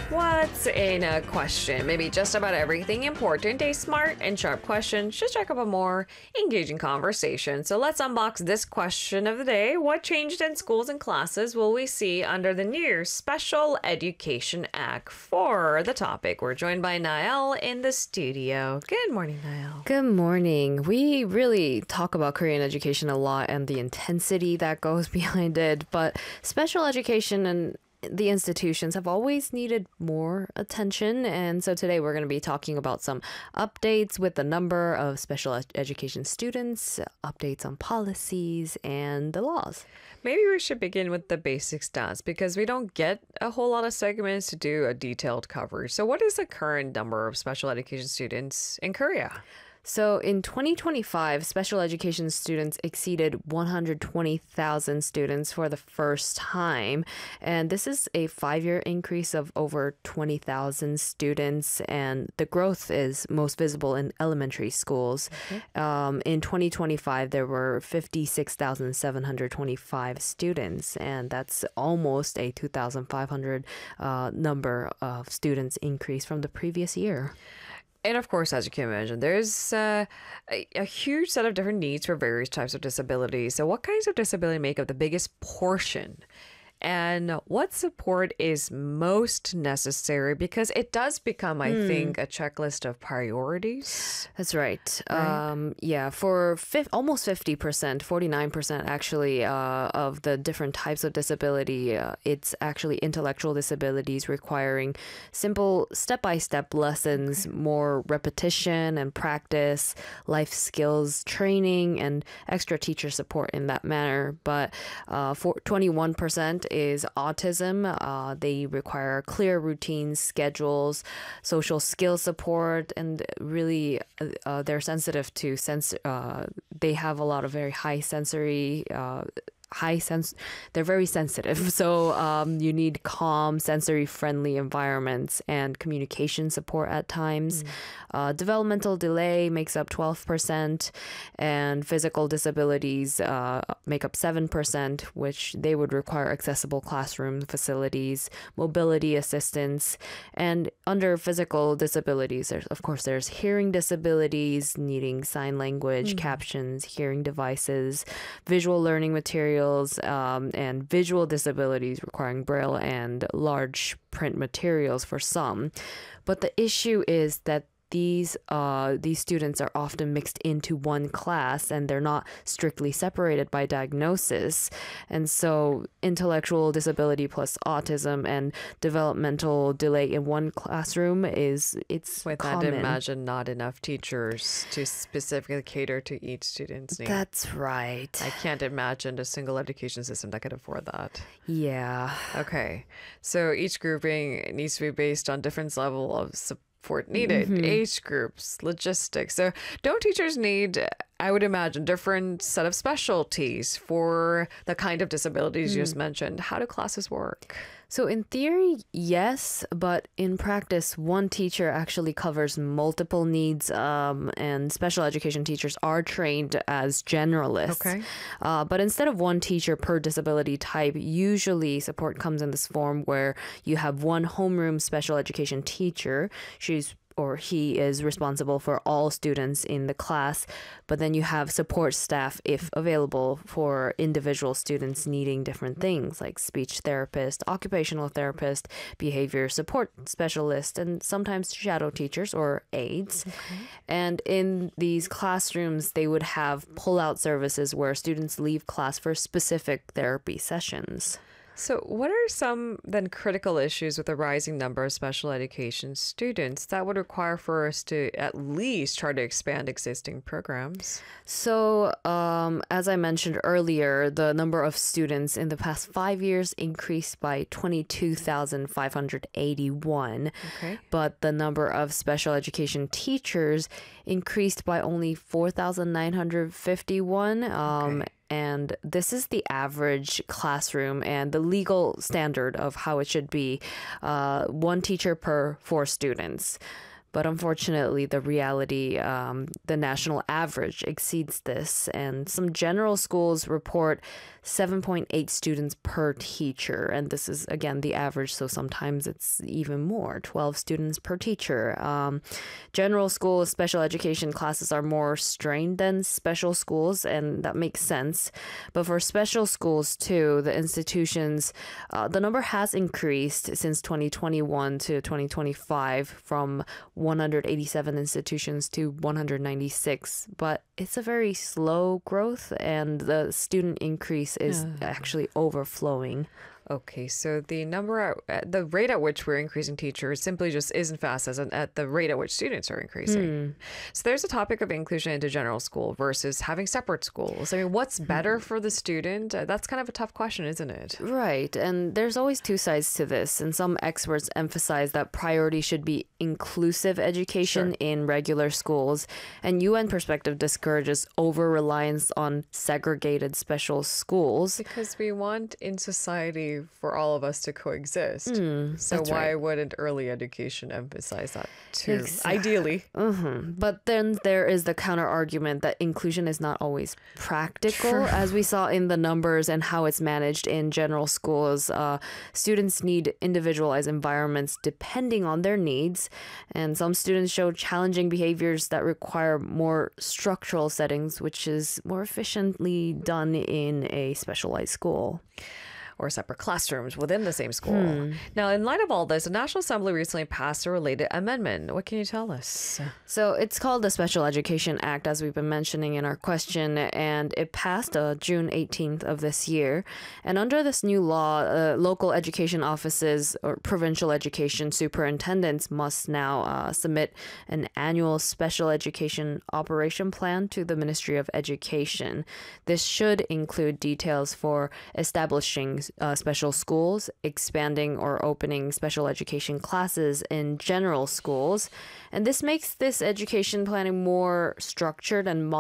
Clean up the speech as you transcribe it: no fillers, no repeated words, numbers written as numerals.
What's in a question? Maybe just about everything important. A smart and sharp question should strike up a more engaging conversation. So let's unbox this question of the day. What changed in schools and classes will we see under the new Special Education Act? For the topic, we're joined by Nael in the studio. Good morning, Nael. Good morning. We really talk about Korean education a lot and the intensity that goes behind it, but special education and the institutions have always needed more attention. And so today we're going to be talking about some updates with the number of special education students, updates on policies and the laws. Maybe we should begin with the basic stats because we don't get a whole lot of segments to do a detailed coverage. So what is the current number of special education students in Korea? So in 2025, special education students exceeded 120,000 students for the first time. And this is a 5-year increase of over 20,000 students. And the growth is most visible in elementary schools. In 2025, there were 56,725 students. And that's almost a 2,500 number of students increase from the previous year. And of course, as you can imagine, there's a huge set of different needs for various types of disabilities. So what kinds of disability make up the biggest portion? And what support is most necessary? Because it does become, I think, a checklist of priorities. That's right. Yeah, for almost 50%, 49% actually of the different types of disability, it's actually intellectual disabilities requiring simple step-by-step lessons, more repetition and practice, life skills training, and extra teacher support in that manner. But for 21%, is autism. They require clear routines, schedules, social skill support, and really they're sensitive to they have a lot of very high sensory they're very sensitive. So you need calm, sensory-friendly environments and communication support at times. Developmental delay makes up 12%, and physical disabilities make up 7%, which they would require accessible classroom facilities, mobility assistance. And under physical disabilities, there's hearing disabilities needing sign language, captions, hearing devices, visual learning materials, and visual disabilities requiring braille and large print materials for some. But the issue is that these students are often mixed into one class and they're not strictly separated by diagnosis. And so intellectual disability plus autism and developmental delay in one classroom it's common. I'd imagine not enough teachers to specifically cater to each student's needs. That's right. I can't imagine a single education system that could afford that. Yeah. Okay. So each grouping needs to be based on different level of support needed, age groups, logistics. So don't teachers need, I would imagine, different set of specialties for the kind of disabilities you just mentioned? How do classes work? So in theory, yes, but in practice, one teacher actually covers multiple needs, and special education teachers are trained as generalists. Okay. But instead of one teacher per disability type, usually support comes in this form where you have one homeroom special education teacher. He is responsible for all students in the class, but then you have support staff, if available, for individual students needing different things like speech therapist, occupational therapist, behavior support specialist, and sometimes shadow teachers or aides. And in these classrooms, they would have pull-out services where students leave class for specific therapy sessions. So what are some then critical issues with the rising number of special education students that would require for us to at least try to expand existing programs? So, as I mentioned earlier, the number of students in the past 5 years increased by 22,581. Okay. But the number of special education teachers increased by only 4,951. And this is the average classroom and the legal standard of how it should be, one teacher per 4 students. But unfortunately, the reality, the national average exceeds this. And some general schools report 7.8 students per teacher. And this is, again, the average. So sometimes it's even more, 12 students per teacher. General school special education classes are more strained than special schools, and that makes sense. But for special schools, too, the institutions, the number has increased since 2021 to 2025 from 187 institutions to 196, but it's a very slow growth, and the student increase is actually overflowing. Okay, so the the rate at which we're increasing teachers simply just isn't fast as at the rate at which students are increasing. So there's a topic of inclusion into general school versus having separate schools. I mean, what's better for the student? That's kind of a tough question, isn't it? Right, and there's always two sides to this, and some experts emphasize that priority should be inclusive education in regular schools, and UN perspective discourages over-reliance on segregated special schools. Because we want in society for all of us to coexist. So why wouldn't early education emphasize that too? Ideally. But then there is the counter argument that inclusion is not always practical, as we saw in the numbers and how it's managed in general schools. Students need individualized environments depending on their needs, and some students show challenging behaviors that require more structural settings, which is more efficiently done in a specialized school. Or separate classrooms within the same school. Now, in light of all this, the National Assembly recently passed a related amendment. What can you tell us? So it's called the Special Education Act, as we've been mentioning in our question, and it passed June 18th of this year. And under this new law, local education offices or provincial education superintendents must now submit an annual special education operation plan to the Ministry of Education. This should include details for establishing special schools, expanding or opening special education classes in general schools. And this makes this education planning more structured and